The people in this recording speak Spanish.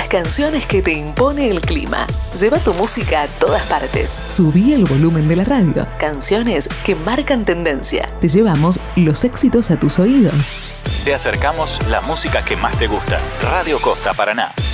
Las canciones que te impone el clima. Lleva tu música a todas partes. Subí el volumen de la radio. Canciones que marcan tendencia. Te llevamos los éxitos a tus oídos. Te acercamos la música que más te gusta. Radio Costa Paraná.